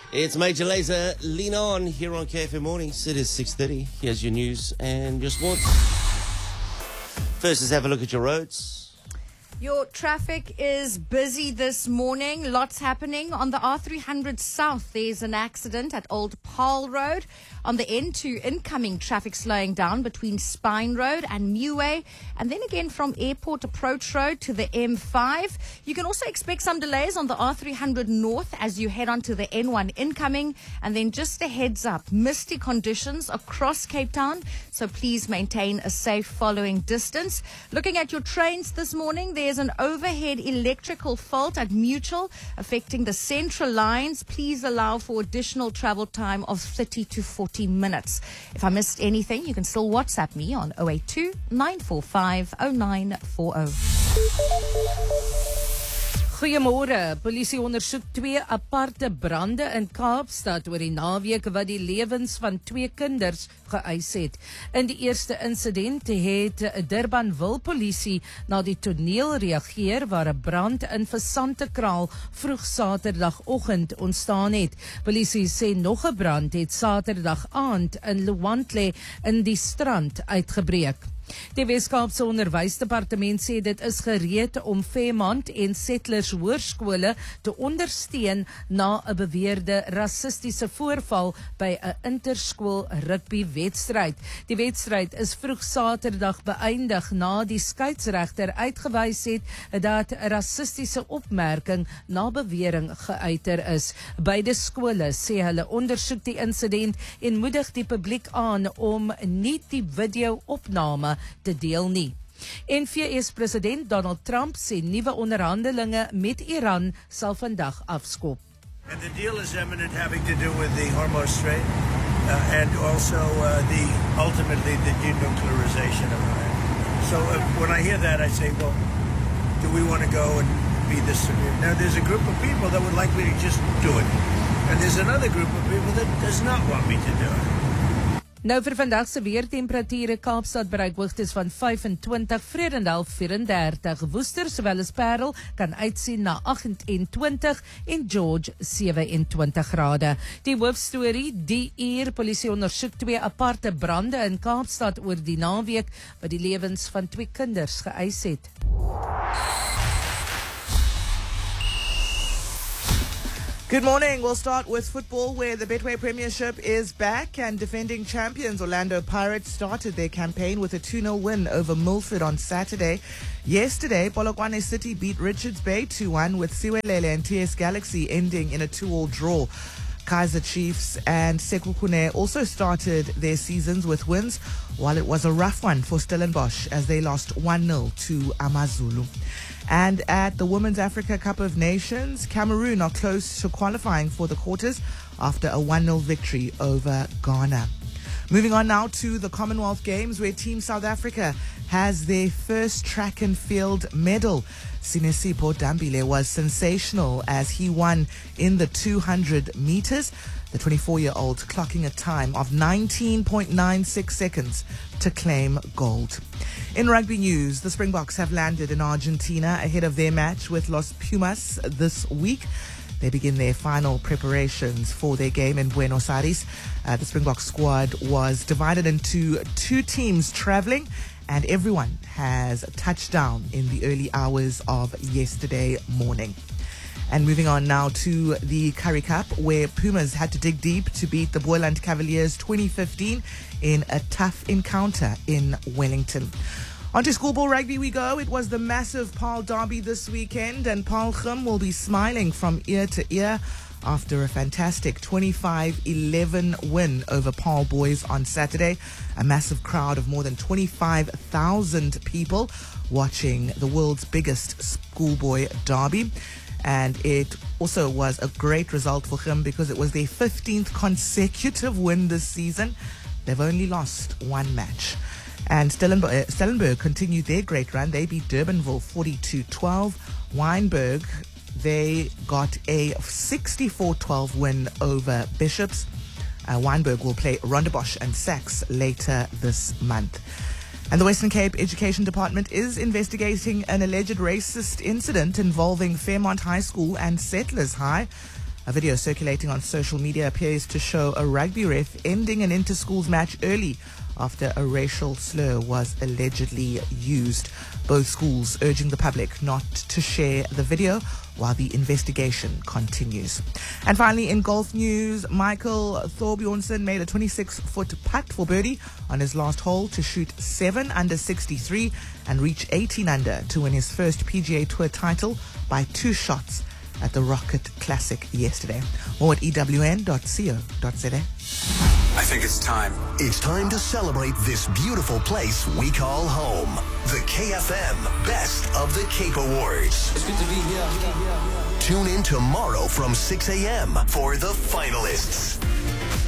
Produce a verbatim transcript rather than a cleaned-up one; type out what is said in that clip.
It's Major Lazer, lean on here on K F M Mornings. It is six thirty. Here's your news and your sports. First, let's have a look at your roads. Your traffic is busy this morning. Lots happening. On the R three hundred South, there's an accident at Old Paarl Road. On the N two, incoming traffic slowing down between Spine Road and Meway. And then again from Airport Approach Road to the M five. You can also expect some delays on the R three hundred North as you head on to the N one incoming. And then just a heads up, misty conditions across Cape Town. So please maintain a safe following distance. Looking at your trains this morning, there's an overhead electrical fault at Mutual affecting the central lines. Please allow for additional travel time of thirty to forty minutes. If I missed anything, you can still WhatsApp me on zero eight two, nine four five, zero nine four zero. Goeiemôre. Polisie ondersoek twee aparte brande in Kaapstad oor die naweek wat die lewens van twee kinders geëis het. In die eerste insident het Durbanville polisie na die toneel reageer waar 'n brand in Visantekraal vroeg Saterdagoggend ontstaan het. Polisie sê nog 'n brand het Saterdag aand in Luwantle in die Strand uitgebreek. Die Weskaapse Onderwysdepartement sê dit is gereed om Fairmont en Settlers Hoërskole te ondersteun na 'n beweerde rassistiese voorval by 'n interskool rugby wedstryd. Die wedstryd is vroeg Saterdag beëindig na die skeieregter uitgewys het dat 'n rassistiese opmerking na bewering geuiter is. Beide skole sê hulle ondersoek die insident en moedig die publiek aan om nie die video-opname te deel nie. N V S-president Donald Trump sê nuwe onderhandelinge met Iran sal vandag afskop. And the deal is imminent, having to do with the Hormuz Strait uh, and also uh, the ultimately the denuclearization of Iran. So uh, when I hear that, I say, well, do we want to go and be this severe? Now, there's a group of people that would like me to just do it, and there's another group of people that does not want me to do it. Nou vir vandag se weertemperature, Kaapstad bereik hoogtes van vyf en twintig, Vredendal vyf en dertig, Woester sowel as Parel kan uitsien na agt en twintig en George sewe en twintig grade. Die hoofstorie, die uur polisie ondersoek twee aparte brande in Kaapstad oor die naweek wat die lewens van twee kinders geëis het. Good morning. We'll start with football where the Betway Premiership is back and defending champions Orlando Pirates started their campaign with a two nil win over Milford on Saturday. Yesterday, Polokwane City beat Richards Bay two one with Siwelele and T S Galaxy ending in a two all draw. Kaizer Chiefs and Sekhukhune also started their seasons with wins, while it was a rough one for Stellenbosch as they lost one nil to AmaZulu. And at the Women's Africa Cup of Nations, Cameroon are close to qualifying for the quarters after a one nil victory over Ghana. Moving on now to the Commonwealth Games, where Team South Africa has their first track and field medal. Sinesipho Dambile was sensational as he won in the two hundred meters, the twenty-four-year-old clocking a time of nineteen point nine six seconds to claim gold. In rugby news, the Springboks have landed in Argentina ahead of their match with Los Pumas this week. They begin their final preparations for their game in Buenos Aires. Uh, the Springbok squad was divided into two teams traveling, and everyone has touched down in the early hours of yesterday morning. And moving on now to the Currie Cup, where Pumas had to dig deep to beat the Boyland Cavaliers twenty fifteen in a tough encounter in Wellington. On to schoolball rugby we go. It was the massive Paarl Derby this weekend, and Paarl Gym will be smiling from ear to ear after a fantastic twenty-five eleven win over Paarl Boys on Saturday. A massive crowd of more than twenty-five thousand people watching the world's biggest schoolboy derby. And it also was a great result for him because it was their fifteenth consecutive win this season. They've only lost one match. And Stellenberg, Stellenberg continued their great run. They beat Durbanville forty-two twelve. Wynberg, they got a sixty-four twelve win over Bishops. Uh, Wynberg will play Rondebosch and Sachs later this month. And the Western Cape Education Department is investigating an alleged racist incident involving Fairmont High School and Settlers High. A video circulating on social media appears to show a rugby ref ending an inter-schools match early after a racial slur was allegedly used. Both schools urging the public not to share the video while the investigation continues. And finally, in golf news, Michael Thorbjornsen made a twenty-six foot putt for birdie on his last hole to shoot seven under sixty-three and reach eighteen under to win his first P G A Tour title by two shots at the Rocket Classic yesterday. More at E W N dot co dot za. I think it's time. It's time to celebrate this beautiful place we call home. The K F M Best of the Cape Awards. It's good to be here. Tune in tomorrow from six a.m. for the finalists.